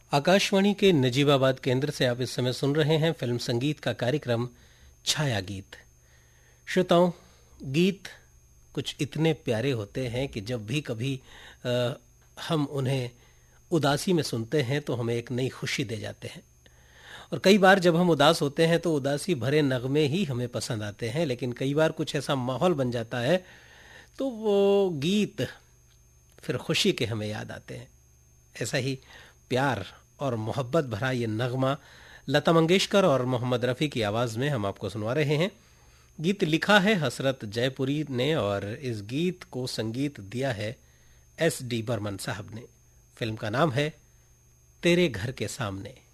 आकाशवाणी के नजीबाबाद केंद्र से आप इस समय सुन रहे हैं फिल्म संगीत का कार्यक्रम छाया गीत। श्रोताओं, गीत कुछ इतने प्यारे होते हैं कि जब भी कभी हम उन्हें उदासी में सुनते हैं तो हमें एक नई खुशी दे जाते हैं। और कई बार जब हम उदास होते हैं तो उदासी भरे नगमे ही हमें पसंद आते हैं, लेकिन कई बार कुछ ऐसा माहौल बन जाता है तो वो गीत फिर खुशी के हमें याद आते हैं। ऐसा ही प्यार और मोहब्बत भरा ये नगमा लता मंगेशकर और मोहम्मद रफ़ी की आवाज़ में हम आपको सुनवा रहे हैं। गीत लिखा है हसरत जयपुरी ने और इस गीत को संगीत दिया है S.D. बर्मन साहब ने। फिल्म का नाम है तेरे घर के सामने।